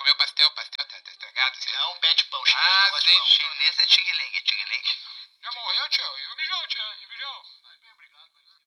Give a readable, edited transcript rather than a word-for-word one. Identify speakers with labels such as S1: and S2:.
S1: comeu pastel, tá estragado. Assim.
S2: Não, pede pão.
S1: Ah, sim.
S2: Chinês é tig-ling, tig-ling.
S1: Já morreu, tio? E o mijão, tio? E o mijão? Bem, obrigado, mas...